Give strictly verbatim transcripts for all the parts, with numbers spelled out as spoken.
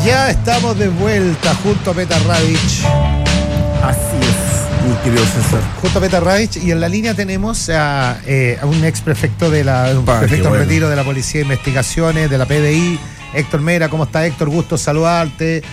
Ya estamos de vuelta junto a Petar Radich. Así es, mi querido César. Junto a Petar Radich, y en la línea tenemos a, eh, a un ex prefecto de la un Pa, prefecto en bueno. retiro de la Policía de Investigaciones, de la P D I, Héctor Mera. ¿Cómo está, Héctor? Gusto saludarte.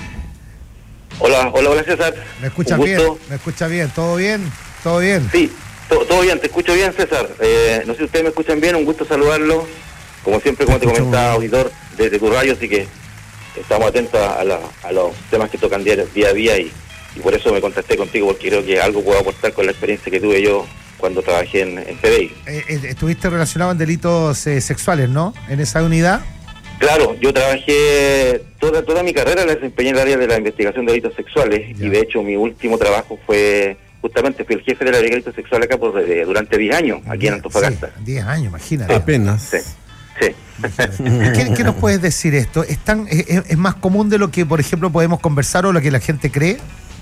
Hola, hola, hola César. ¿Me escuchas Un bien? gusto. ¿Me escuchas bien? ¿Todo bien? ¿Todo bien? Sí, to- todo bien, te escucho bien César. Eh, no sé si ustedes me escuchan bien, un gusto saludarlo. Como siempre, como te escucho comentaba, muy auditor desde tu radio, así que estamos atentos a, la- a los temas que tocan día, día a día y, y por eso me contacté contigo, porque creo que algo puedo aportar con la experiencia que tuve yo cuando trabajé en, en P D I. Eh, eh, estuviste relacionado en delitos eh, sexuales, ¿no? En esa unidad. Claro, yo trabajé toda toda mi carrera, la desempeñé en el área de la investigación de delitos sexuales. Ya. Y de hecho mi último trabajo fue, justamente fui el jefe de la Brigada de delitos sexuales acá por, eh, durante diez años, aquí en Antofagasta. Sí, diez años, imagínate. Apenas. Sí, sí. ¿Qué, qué nos puedes decir esto? ¿Es, tan, es, es más común de lo que, por ejemplo, podemos conversar o lo que la gente cree?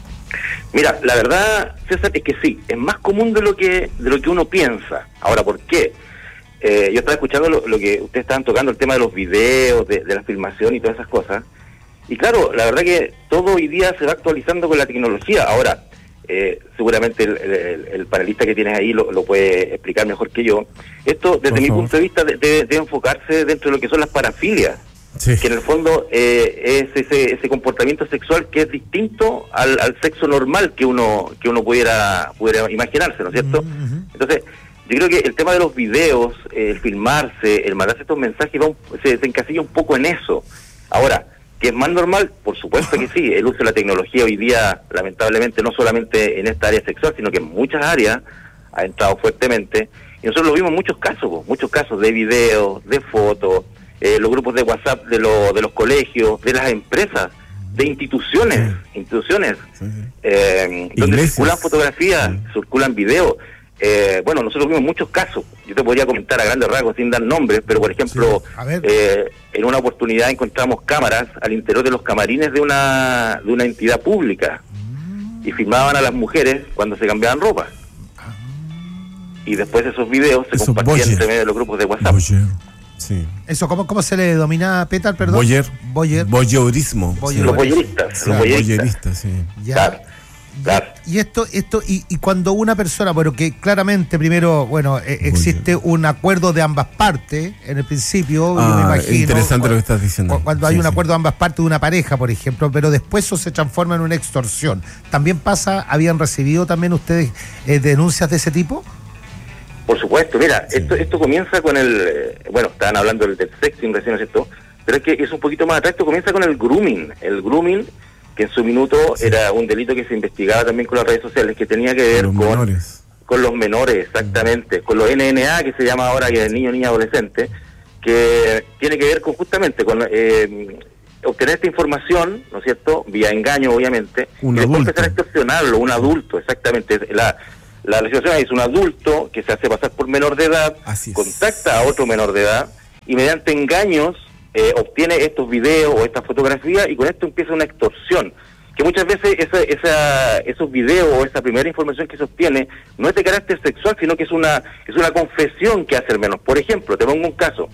Mira, la verdad, César, es que sí, es más común de lo que de lo que uno piensa. Ahora, ¿por qué? Eh, yo estaba escuchando lo, lo que ustedes estaban tocando, el tema de los videos, de, de la filmación y todas esas cosas. Y claro, la verdad que todo hoy día se va actualizando con la tecnología. Ahora, eh, seguramente el, el, el panelista que tienes ahí lo, lo puede explicar mejor que yo. Esto, desde Por mi favor. punto de vista, de- debe, debe enfocarse dentro de lo que son las parafilias. Sí. Que en el fondo eh, es ese, ese comportamiento sexual que es distinto al, al sexo normal que uno que uno pudiera, pudiera imaginarse, ¿no es cierto? Ujú. Entonces, yo creo que el tema de los videos, eh, el filmarse, el mandarse estos mensajes, va un- se, se encasilla un poco en eso. Ahora, ¿que es más normal? Por supuesto que sí. El uso de la tecnología hoy día, lamentablemente, no solamente en esta área sexual, sino que en muchas áreas ha entrado fuertemente. Y nosotros lo vimos en muchos casos, po, muchos casos de videos, de fotos, eh, los grupos de WhatsApp de, lo- de los colegios, de las empresas, de instituciones, instituciones, Sí, sí. eh, donde Iglesias. circulan fotografías, Sí. circulan videos. Eh, bueno, nosotros vimos muchos casos. Yo te podría comentar a grandes rasgos sin dar nombres, pero por ejemplo, Sí, a ver. eh, en una oportunidad encontramos cámaras al interior de los camarines de una de una entidad pública y filmaban a las mujeres cuando se cambiaban ropa. Y después esos videos se Esos compartían boyers. entre medio de los grupos de WhatsApp. Boyer. Sí. ¿Eso cómo, cómo se le denomina, Petar, perdón? Boyer. Boyer. Boyerismo. Boyer. Los boyeristas, Sí. los Ah, boyeristas. boyerista, sí. Ya. Claro, claro. Y esto, esto, y, y cuando una persona, bueno, que claramente primero, bueno, eh, existe un acuerdo de ambas partes, en el principio, yo me Ah, imagino. interesante cu- lo que estás diciendo. cu- Cuando hay Sí, un sí. acuerdo de ambas partes de una pareja, por ejemplo, pero después eso se transforma en una extorsión. ¿También pasa, habían recibido también ustedes eh, denuncias de ese tipo? Por supuesto, mira, Sí. esto esto comienza con el, eh, bueno, estaban hablando del, del sexting recién, ¿no es cierto? Pero es que es un poquito más atrás, esto comienza con el grooming, el grooming que en su minuto Sí. era un delito que se investigaba también con las redes sociales, que tenía que ver Los con, menores. con los menores, exactamente, con los N N A, que se llama ahora, que es niño, niña, adolescente, que tiene que ver con justamente con eh, obtener esta información, ¿no es cierto?, vía engaño, obviamente, Un y después adulto. empezar a extorsionarlo, un adulto, exactamente. La, la legislación es un adulto que se hace pasar por menor de edad, Así es. contacta a otro menor de edad y mediante engaños eh, obtiene estos videos o estas fotografías y con esto empieza una extorsión. Que muchas veces esa, esa, esos videos o esa primera información que se obtiene no es de carácter sexual, sino que es una, es una confesión que hace el menor. Por ejemplo, te pongo un caso.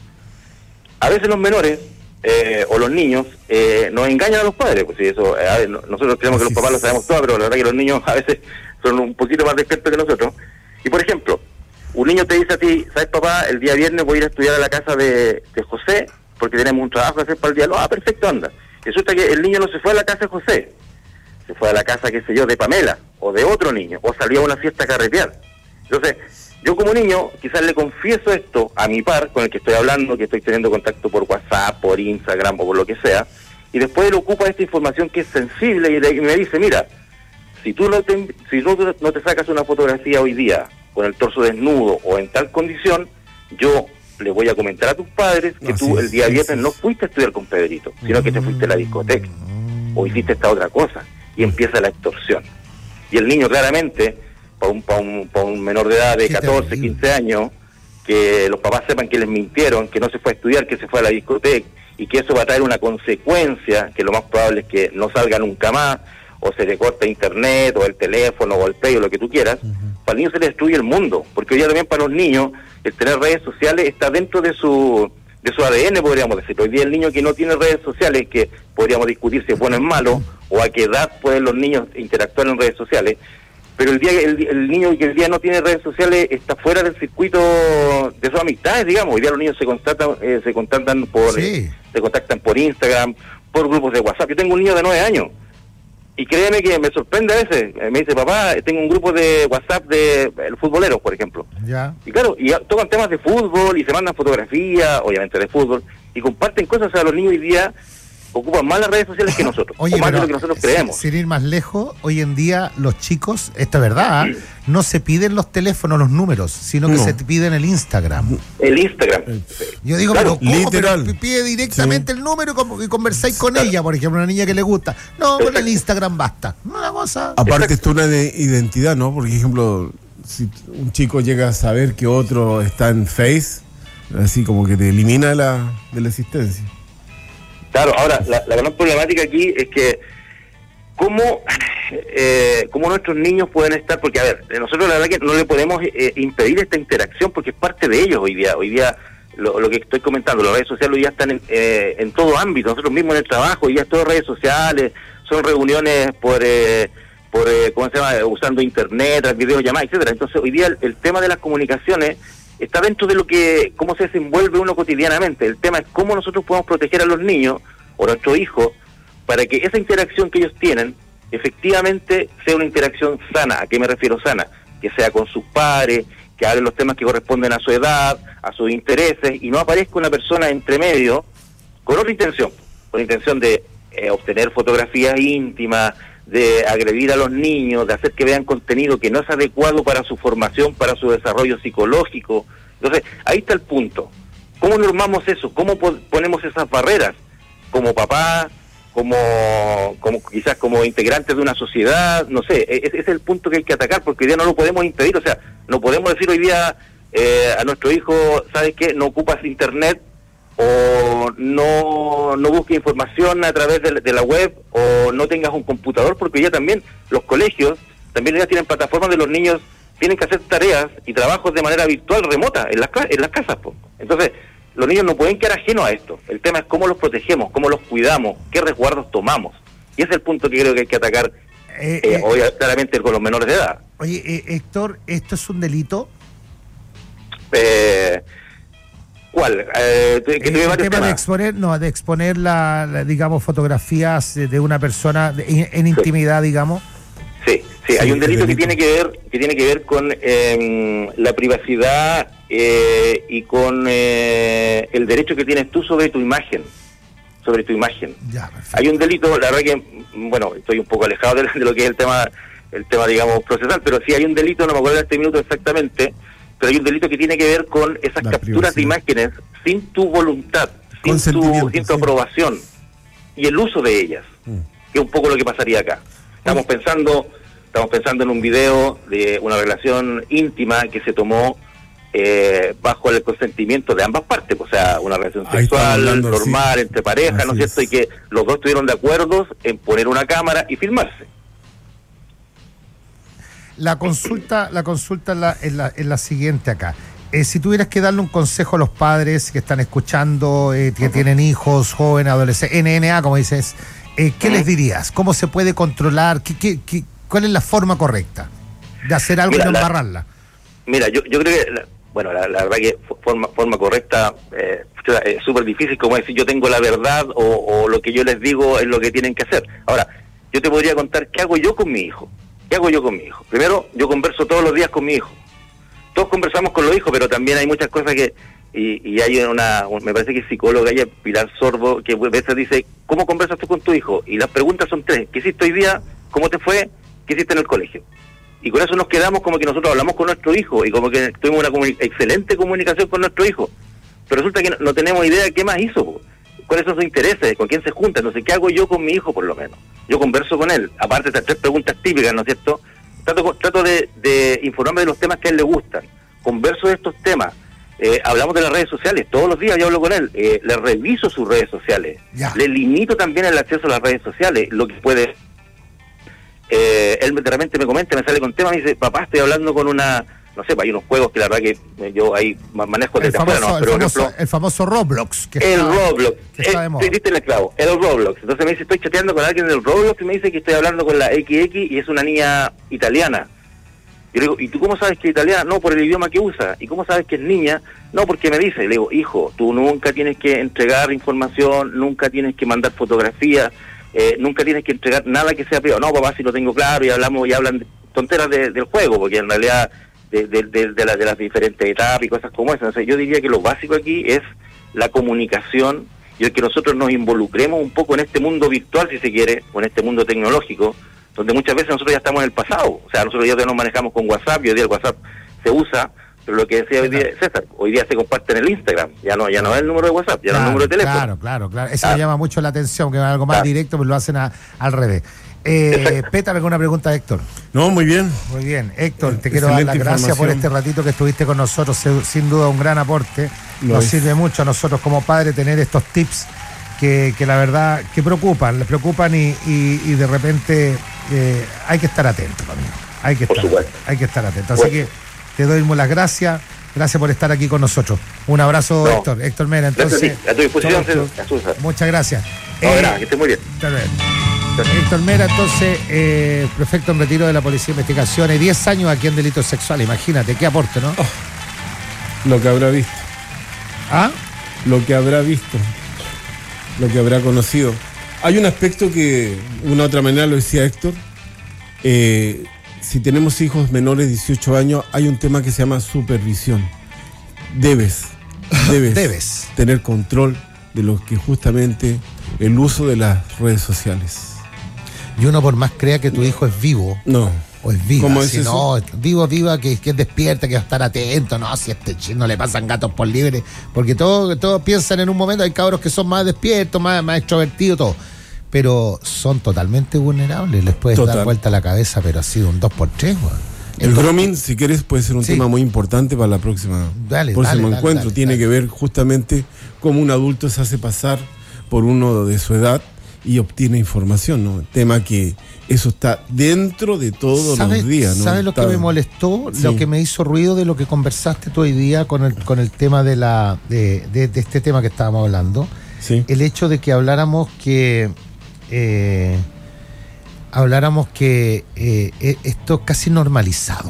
A veces los menores eh, o los niños eh, nos engañan a los padres. Pues sí, eso, eh, a ver, no- nosotros creemos que Así los papás es. lo sabemos todo, pero la verdad que los niños a veces son un poquito más despiertos que nosotros. Y por ejemplo, un niño te dice a ti, ¿sabes, papá? El día viernes voy a ir a estudiar a la casa de, de José porque tenemos un trabajo que hacer para el día. Ah, perfecto, anda. Resulta que el niño no se fue a la casa de José, se fue a la casa, qué sé yo, de Pamela o de otro niño, o salió a una fiesta a carretear. Entonces, yo como niño quizás le confieso esto a mi par con el que estoy hablando, que estoy teniendo contacto por WhatsApp, por Instagram o por lo que sea, y después él ocupa esta información que es sensible y, le- y me dice, mira, si tú no te, si no, no te sacas una fotografía hoy día con el torso desnudo o en tal condición, yo le voy a comentar a tus padres que Así tú es, el día sí, viernes sí, no sí. fuiste a estudiar con Pedrito, sino que te fuiste a la discoteca o hiciste esta otra cosa, y empieza la extorsión. Y el niño claramente, para un, para un, para un menor de edad de Qué catorce, terrible. quince años, que los papás sepan que les mintieron, que no se fue a estudiar, que se fue a la discoteca, y que eso va a traer una consecuencia, que lo más probable es que no salga nunca más, o se le corta internet, o el teléfono, o el play, o lo que tú quieras. Uh-huh. Para el niño se le destruye el mundo, porque hoy día también para los niños, el tener redes sociales está dentro de su de su A D N, podríamos decir. Hoy día el niño que no tiene redes sociales, que podríamos discutir si es bueno o es malo, o a qué edad pueden los niños interactuar en redes sociales, pero el día el, el niño que el día no tiene redes sociales está fuera del circuito de sus amistades, digamos. Hoy día los niños se contactan, eh, se contactan por, sí. eh, se contactan por Instagram, por grupos de WhatsApp. Yo tengo un niño de nueve años. Y créeme que me sorprende a veces. Me dice, papá, tengo un grupo de WhatsApp de el futboleros, por ejemplo. Ya. Y claro, y tocan temas de fútbol y se mandan fotografías, obviamente de fútbol, y comparten cosas. O sea, los niños hoy día ocupan más las redes sociales que nosotros, Oye, o más pero, de lo que nosotros creemos. Sin ir más lejos, hoy en día los chicos, esto es verdad, ¿eh? no se piden los teléfonos, los números, sino que no. se piden el Instagram. El Instagram. Yo digo, claro, pero, ¿cómo? literal. Pero pide directamente sí. el número y conversáis con claro. ella, por ejemplo, una niña que le gusta. No, con el Instagram basta. Una cosa. Aparte, esto es una de identidad, ¿no? Por ejemplo, si un chico llega a saber que otro está en Face, así como que te elimina la, de la existencia. Claro, ahora, la, la gran problemática aquí es que cómo, eh, cómo nuestros niños pueden estar, porque a ver, nosotros la verdad que no le podemos eh, impedir esta interacción porque es parte de ellos hoy día. Hoy día, lo, lo que estoy comentando, las redes sociales hoy día están en, eh, en todo ámbito, nosotros mismos en el trabajo, hoy día es todo redes sociales, son reuniones por, eh, por eh, ¿cómo se llama?, usando internet, videollamadas, etcétera. Entonces hoy día el, el tema de las comunicaciones está dentro de lo que, cómo se desenvuelve uno cotidianamente. El tema es cómo nosotros podemos proteger a los niños o a nuestros hijos para que esa interacción que ellos tienen efectivamente sea una interacción sana. ¿A qué me refiero sana? Que sea con sus pares, que hablen los temas que corresponden a su edad, a sus intereses, y no aparezca una persona entre medio con otra intención, con la intención de eh, obtener fotografías íntimas, de agredir a los niños, de hacer que vean contenido que no es adecuado para su formación, para su desarrollo psicológico. Entonces, ahí está el punto. ¿Cómo normamos eso? ¿Cómo po- ponemos esas barreras? Como papá, como, como quizás como integrantes de una sociedad, no sé, ese es el punto que hay que atacar, porque hoy día no lo podemos impedir. O sea, no podemos decir hoy día eh, a nuestro hijo, ¿sabes qué? No ocupas internet, o no no busques información a través de, de la web, o no tengas un computador, porque ya también los colegios también ya tienen plataformas de los niños, tienen que hacer tareas y trabajos de manera virtual, remota, en las en las casas, po. Entonces, los niños no pueden quedar ajenos a esto. El tema es cómo los protegemos, cómo los cuidamos, qué resguardos tomamos. Y ese es el punto que creo que hay que atacar, eh, eh, eh, obviamente, claramente con los menores de edad. Oye, eh, Héctor, ¿esto es un delito? Eh... ¿Cuál? Eh, que el tema temas. de exponer, no, de exponer la, la digamos, fotografías de una persona de, en, en intimidad, sí. digamos. Sí, sí, sí, hay un delito, delito que tiene que ver, que tiene que ver con eh, la privacidad eh, y con eh, el derecho que tienes tú sobre tu imagen, sobre tu imagen. Ya, hay un delito, la verdad que, bueno, estoy un poco alejado de, de lo que es el tema, el tema, digamos, procesal, pero sí hay un delito, no me acuerdo en este minuto exactamente. Pero hay un delito que tiene que ver con esas la capturas privacidad. de imágenes sin tu voluntad, sin tu, sin tu sí. aprobación, y el uso de ellas, mm. que es un poco lo que pasaría acá. Estamos mm. pensando estamos pensando en un video de una relación íntima que se tomó eh, bajo el consentimiento de ambas partes, o sea, una relación Ahí sexual hablando, normal, sí. entre parejas, Así ¿no es cierto? Es. Y que los dos estuvieron de acuerdo en poner una cámara y filmarse. La consulta, la consulta es la, es la, es la siguiente acá. Eh, si tuvieras que darle un consejo a los padres que están escuchando, eh, que uh-huh. tienen hijos, jóvenes, adolescentes, N N A, como dices, eh, ¿qué uh-huh. les dirías? ¿Cómo se puede controlar? ¿Qué, qué, qué, ¿Cuál es la forma correcta de hacer algo mira, y no embarrarla? Mira, yo, yo creo que, la, bueno, la, la verdad que forma, forma correcta eh, es súper difícil, como decir yo tengo la verdad o, o lo que yo les digo es lo que tienen que hacer. Ahora, yo te podría contar qué hago yo con mi hijo. ¿Qué hago yo con mi hijo? Primero, yo converso todos los días con mi hijo. Todos conversamos con los hijos, pero también hay muchas cosas que... Y, y hay una... Me parece que es psicóloga, ella, Pilar Sorbo, que a veces dice, ¿cómo conversas tú con tu hijo? Y las preguntas son tres. ¿Qué hiciste hoy día? ¿Cómo te fue? ¿Qué hiciste en el colegio? Y con eso nos quedamos como que nosotros hablamos con nuestro hijo y como que tuvimos una comuni- excelente comunicación con nuestro hijo. Pero resulta que no, no tenemos idea de qué más hizo, po. ¿Cuáles son sus intereses? ¿Con quién se junta? Entonces, ¿qué hago yo con mi hijo, por lo menos? Yo converso con él, aparte de estas tres preguntas típicas, ¿no es cierto? Trato, trato de, de informarme de los temas que a él le gustan, converso de estos temas, eh, hablamos de las redes sociales, todos los días yo hablo con él, eh, le reviso sus redes sociales, ya. le limito también el acceso a las redes sociales, lo que puede... Eh, él de repente me comenta, me sale con temas, me dice, papá, estoy hablando con una no sé, hay unos juegos que la verdad que yo ahí manejo desde afuera, ¿no? Pero, el, famoso, ejemplo, el famoso Roblox. Que el está, Roblox. Que está de moda. Diste el clavo, el Roblox. Entonces me dice, estoy chateando con alguien del Roblox y me dice que estoy hablando con la equis equis y es una niña italiana. Yo le digo, ¿y tú cómo sabes que es italiana? No, por el idioma que usa. ¿Y cómo sabes que es niña? No, porque me dice. Le digo, hijo, tú nunca tienes que entregar información, nunca tienes que mandar fotografías, eh, nunca tienes que entregar nada que sea privado. No, papá, si lo tengo claro, y hablamos y hablan de tonteras de, del juego, porque en realidad de, de, de, de, la, de las diferentes etapas y cosas como esas. Entonces yo diría que lo básico aquí es la comunicación y el que nosotros nos involucremos un poco en este mundo virtual, si se quiere, o en este mundo tecnológico, donde muchas veces nosotros ya estamos en el pasado. O sea, nosotros ya nos manejamos con WhatsApp y hoy día el WhatsApp se usa, pero lo que decía hoy día César, hoy día se comparte en el Instagram, ya no ya no es el número de WhatsApp, ya claro, no es el número de teléfono. Claro, claro, claro. Eso ah. me llama mucho la atención, que es algo más ah. directo, pero lo hacen a, al revés. Eh, Pétame con una pregunta, Héctor. No, muy bien. Muy bien, Héctor, te Eh, quiero dar las excelente gracias por información. este ratito que estuviste con nosotros, se- sin duda un gran aporte. Lo Nos es. sirve mucho a nosotros como padres tener estos tips que, que la verdad que preocupan, les preocupan y, y, y de repente eh, hay que estar atentos, amigo. Hay que Por estar, supuesto. hay que estar atentos. Así Bueno. que te doy las gracias. Gracias por estar aquí con nosotros. Un abrazo, No. Héctor. Héctor Mera, entonces. Gracias a ti, a tu disposición, todo- César, César. Muchas gracias. No, Eh, gracias, que esté muy bien. Hasta luego. Héctor Mera, entonces, eh, prefecto en retiro de la Policía de Investigaciones, diez años aquí en delitos sexuales. Imagínate, qué aporte, ¿no? Lo que habrá visto, ¿Ah? lo que habrá visto, lo que habrá conocido. Hay un aspecto que, de una u otra manera lo decía Héctor, eh, si tenemos hijos menores de dieciocho años, hay un tema que se llama supervisión. Debes, debes, Debes. tener control de lo que justamente el uso de las redes sociales. Y uno por más crea que tu hijo es vivo No. o es viva, ¿Cómo es si eso? no, vivo, viva, que, que es despierta, que va a estar atento, no, si a este chino le pasan gatos por libre, porque todos todos piensan en un momento, hay cabros que son más despiertos, más, más extrovertidos, todo, pero son totalmente vulnerables, les puedes Total. dar vuelta a la cabeza, pero ha sido un dos por tres, weón. El Entonces, grooming, si quieres, puede ser un Sí. tema muy importante para la próxima Dale, próximo dale, dale, encuentro. dale, Tiene dale. que ver justamente cómo un adulto se hace pasar por uno de su edad y obtiene información, ¿no? Tema que eso está dentro de todos ¿Sabe- los días, ¿no? ¿Sabe lo que Está- me molestó? Sí. Lo que me hizo ruido de lo que conversaste tú hoy día con el, con el tema de la de, de- de este tema que estábamos hablando. Sí. El hecho de que habláramos que eh, habláramos que eh, eh, esto es casi normalizado.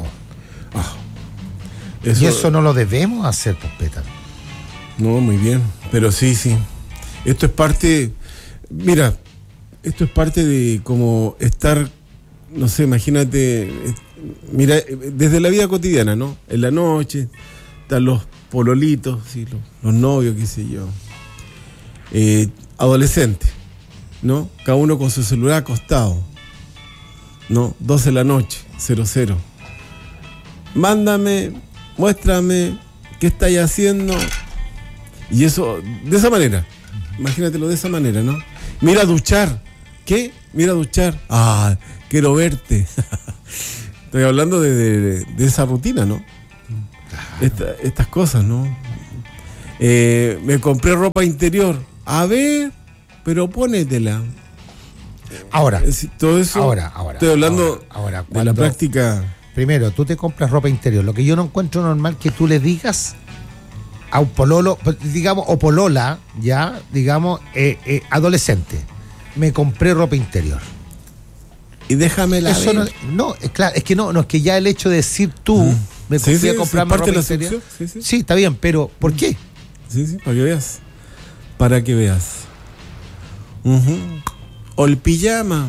Eso- y eso no lo debemos hacer, pues, Pétalo. No, muy bien. Pero sí, sí. Esto es parte. Mira, esto es parte de como estar. No sé, imagínate. eh, Mira, eh, desde la vida cotidiana, ¿no? En la noche, están los pololitos, sí, los, los novios, qué sé yo. Eh, adolescentes, ¿no? Cada uno con su celular acostado, ¿no? doce de la noche, cero cero. Mándame, muéstrame qué estáis haciendo. Y eso, de esa manera. Imagínatelo de esa manera, ¿no? Mira a duchar. ¿Qué? Mira a duchar. Ah, quiero verte. Estoy hablando de, de- de esa rutina, ¿no? Esta- estas cosas, ¿no? Eh, me compré ropa interior. A ver, pero pónetela. Ahora, Es decir, todo eso. ahora, ahora. Estoy hablando ahora, ahora, de la cuando- práctica. Primero, tú te compras ropa interior. Lo que yo no encuentro normal que tú le digas a un pololo, digamos, o polola, ya, digamos, eh, eh, adolescente, me compré ropa interior. Y déjamela. Eso no, ver. no, es claro, es que no, no, es que ya el hecho de decir tú, Mm. me Sí, fui sí, a sí, comprarme parte de ropa la interior. seducción, sí, sí. Sí, está bien, pero ¿por qué? Sí, sí, para que veas. Para que veas. Ujú. O el pijama.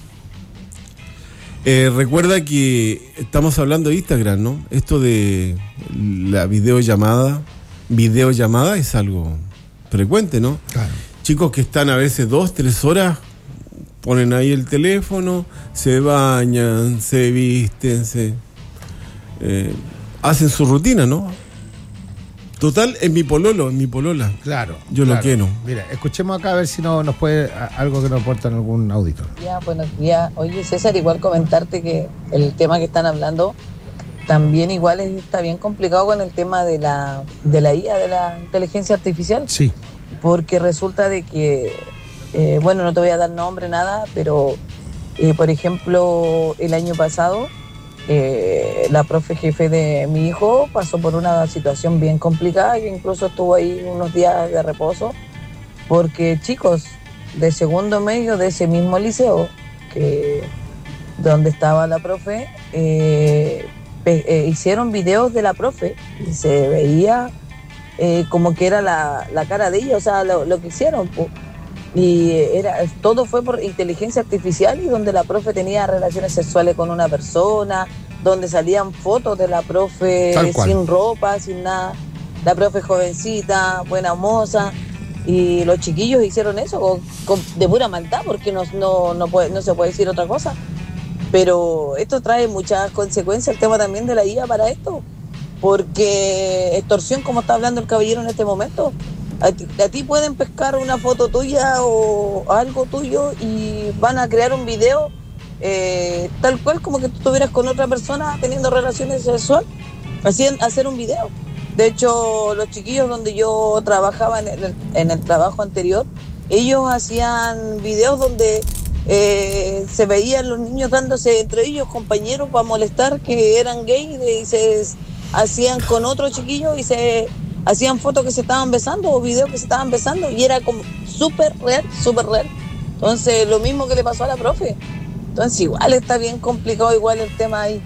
Eh, recuerda que estamos hablando de Instagram, ¿no? Esto de la videollamada. Videollamada es algo frecuente, ¿no? Claro. Chicos que están a veces dos, tres horas, ponen ahí el teléfono, se bañan, se visten, se eh, hacen su rutina, ¿no? Total, en mi pololo, en mi polola. Claro. Yo lo claro. quiero. Mira, escuchemos acá a ver si no nos puede a- algo que nos aporta en algún auditor. Ya, buenos días. Oye, César, igual comentarte que el tema que están hablando también igual es- está bien complicado con el tema de la, de la I A, de la inteligencia artificial, Sí. porque resulta de que, eh, bueno, no te voy a dar nombre, nada, pero, eh, por ejemplo, el año pasado eh, la profe jefe de mi hijo pasó por una situación bien complicada, que incluso estuvo ahí unos días de reposo, porque chicos de segundo medio de ese mismo liceo, que donde estaba la profe, eh, pe- eh, hicieron videos de la profe y se veía eh, como que era la, la cara de ella, o sea, lo, lo que hicieron, po. Y era, todo fue por inteligencia artificial, y donde la profe tenía relaciones sexuales con una persona, donde salían fotos de la profe sin ropa, sin nada, la profe jovencita, buena moza, y los chiquillos hicieron eso con, con, de pura maldad, porque no, no, no, puede, no se puede decir otra cosa. Pero esto trae muchas consecuencias, el tema también de la I A para esto, porque extorsión, como está hablando el caballero en este momento, a ti, a ti pueden pescar una foto tuya o algo tuyo y van a crear un video eh, tal cual como que tú estuvieras con otra persona teniendo relaciones sexuales, hacían hacer un video. De hecho, los chiquillos donde yo trabajaba en el, en el trabajo anterior, ellos hacían videos donde eh, se veían los niños dándose entre ellos compañeros para molestar que eran gays, y se hacían con otros chiquillos y se hacían fotos que se estaban besando o videos que se estaban besando, y era como súper real, súper real. Entonces, lo mismo que le pasó a la profe. Entonces, igual está bien complicado igual el tema ahí.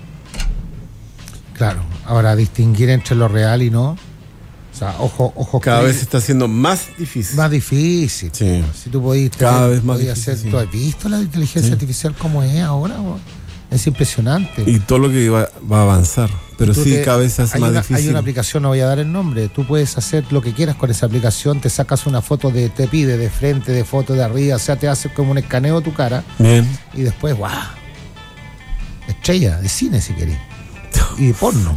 Claro, ahora distinguir entre lo real y no. O sea, ojo, ojo. Cada que vez está siendo más difícil. Más difícil. Sí. Si tú podías cada vez más podías difícil. hacer, Sí. ¿tú has visto la inteligencia sí. artificial como es ahora? Bro? Es impresionante. Y todo lo que va, va a avanzar. Pero sí, te, cada vez se hace más una, difícil. Hay una aplicación, no voy a dar el nombre. Tú puedes hacer lo que quieras con esa aplicación. Te sacas una foto, de te pide de frente, de foto, de arriba. O sea, te hace como un escaneo de tu cara. Bien. Y después, ¡guau! Estrella de cine, si querés. Y de porno.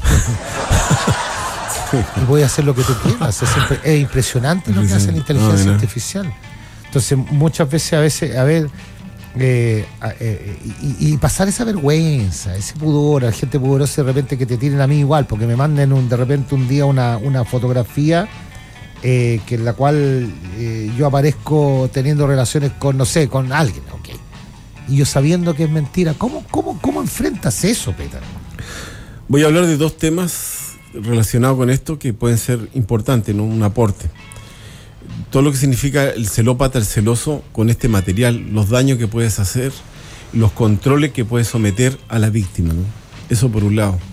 Y voy a hacer lo que tú quieras. Es, impre- es impresionante lo que hace la inteligencia no, artificial. Entonces, muchas veces, a veces, a ver, eh, eh, y, y pasar esa vergüenza, ese pudor, a la gente pudorosa de repente que te tiren a mí igual, porque me manden un, de repente un día una, una fotografía eh, que en la cual eh, yo aparezco teniendo relaciones con, no sé, con alguien, ok. Y yo sabiendo que es mentira. ¿Cómo, cómo, cómo enfrentas eso, Peter? Voy a hablar de dos temas relacionados con esto que pueden ser importantes, ¿no? Un aporte. Todo lo que significa el celópata, el celoso, con este material, los daños que puedes hacer, los controles que puedes someter a la víctima, ¿no? Eso por un lado.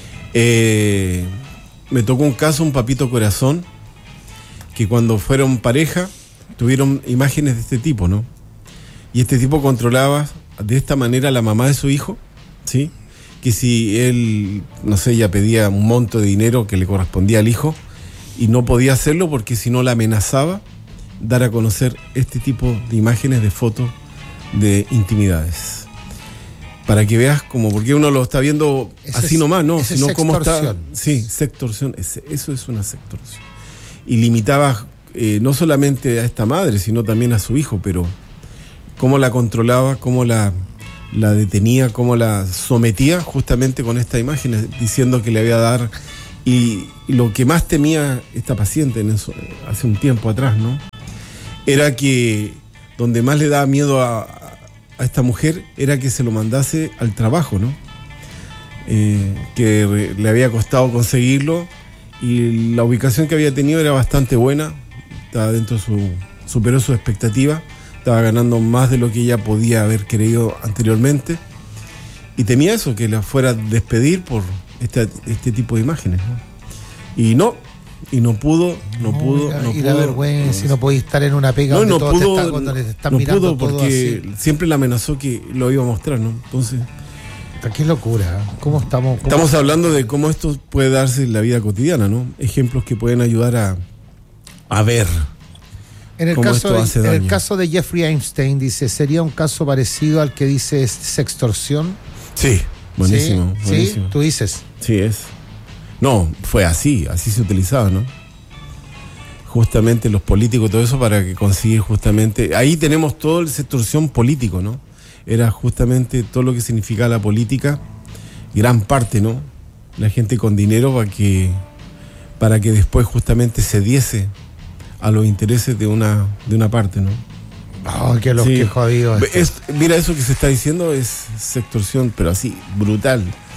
Eh, me tocó un caso, un papito corazón, que cuando fueron pareja, tuvieron imágenes de este tipo, ¿no? Y este tipo controlaba de esta manera a la mamá de su hijo, ¿sí? Que si él, no sé, ya pedía un monto de dinero que le correspondía al hijo y no podía hacerlo porque si no la amenazaba, dar a conocer este tipo de imágenes, de fotos, de intimidades. Para que veas como, porque uno lo está viendo ese así es, nomás, ¿no? Sino cómo está. Sí, sextorsión, eso es una sextorsión. Y limitaba eh, no solamente a esta madre, sino también a su hijo, pero cómo la controlaba, cómo la, la detenía, cómo la sometía justamente con estas imágenes, diciendo que le había dar. Y, y lo que más temía esta paciente en eso, hace un tiempo atrás, ¿no? Era que donde más le daba miedo a, a esta mujer era que se lo mandase al trabajo, ¿no? Eh, que re, le había costado conseguirlo y la ubicación que había tenido era bastante buena, estaba dentro de su, superó su expectativa. Estaba ganando más de lo que ella podía haber creído anteriormente. Y temía eso, que la fuera a despedir por este, este tipo de imágenes, ¿no? Y no, y no pudo, no, no pudo, y no y pudo. la vergüenza, no, no podía estar en una pega no, donde no todos pudo, te están, cuando les están no mirando pudo porque todo así. Siempre la amenazó que lo iba a mostrar, ¿no? Entonces... Qué locura, ¿cómo estamos? Cómo estamos hablando de cómo esto puede darse en la vida cotidiana, ¿no? Ejemplos que pueden ayudar a, a ver. En el, caso de, en el caso de Jeffrey Epstein, dice, ¿sería un caso parecido al que dice sextorsión? Sí, buenísimo. ¿Sí? buenísimo. ¿Sí? ¿Tú dices? Sí, es. No, fue así, así se utilizaba, ¿no? Justamente los políticos, todo eso para que conseguir justamente... Ahí tenemos todo el sextorsión político, ¿no? Era justamente todo lo que significaba la política, gran parte, ¿no? La gente con dinero para que, para que después justamente cediese a los intereses de una de una parte, ¿no? Oh, qué lo sí. que jodido es, mira, eso que se está diciendo es sextorsión, pero así, brutal.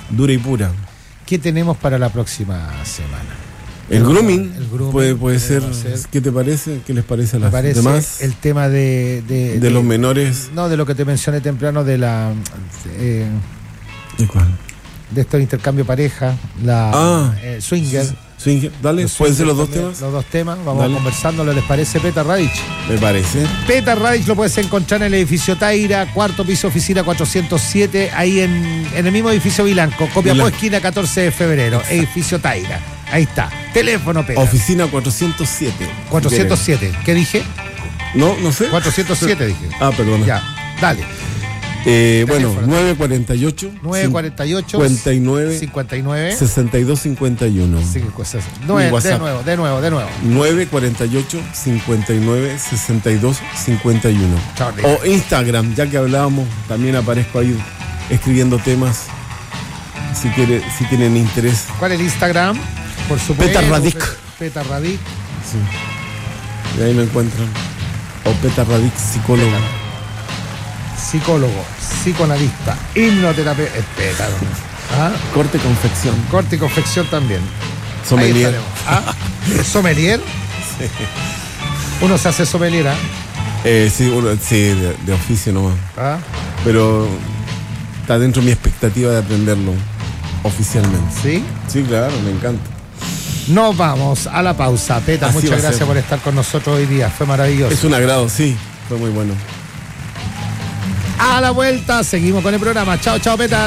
dura y pura. ¿Qué tenemos para la próxima semana? El grooming, el grooming puede, puede ser, ser. ¿Qué te parece? ¿Qué les parece a Me las parece demás? el tema de, de, de, de los menores. No, de lo que te mencioné temprano, de la eh, ¿De cuál? de estos intercambio pareja, la Ah, eh, swinger. Swinger, dale, Los pueden ser los dos también, temas. Los dos temas, vamos Dale. conversándolo, ¿les parece? Petar Radich. Me parece. Petar Radich lo puedes encontrar en el edificio Taira, cuarto piso, oficina cuatrocientos siete, ahí en, en el mismo edificio Vilanco, Copiapó, Vilanco. esquina catorce de febrero, edificio Taira. Ahí está. Teléfono, Petar. Oficina cuatrocientos siete. cuatrocientos siete. ¿Qué dije? No, no sé. cuatrocientos siete dije. Ah, perdón. Ya, dale. Eh, bueno, Teléfono. nueve cuarenta y ocho. nueve cuarenta y ocho cincuenta y nueve. cincuenta y nueve sesenta y dos cincuenta y uno. Sí, cosas. Nueve, de WhatsApp. nuevo, de nuevo, de nuevo. nueve cuarenta y ocho cincuenta y nueve sesenta y dos cincuenta y uno. Chao, O Instagram, ya que hablábamos, también aparezco ahí escribiendo temas. Si quiere, si tienen interés. ¿Cuál es el Instagram? Por supuesto. Petar Radic. Petar Radic. Sí. Y ahí me encuentran. O Petar Radic, psicólogo. Psicólogo, psicoanalista, hipnoterapeuta. Espera. ¿Ah? Corte confección. Corte y confección también. Sommelier. Ahí estaremos. ¿Ah? ¿Sommelier? Uno se hace sommelier, ¿ah? Eh, sí, uno, sí, de, de oficio nomás. ¿Ah? Pero está dentro de mi expectativa de aprenderlo oficialmente. ¿Sí? Sí, claro, me encanta. Nos vamos a la pausa. Peta, Así va muchas a gracias ser. por estar con nosotros hoy día. Fue maravilloso. Es un agrado, sí. Fue muy bueno. A la vuelta, seguimos con el programa. Chao, chao, Peta.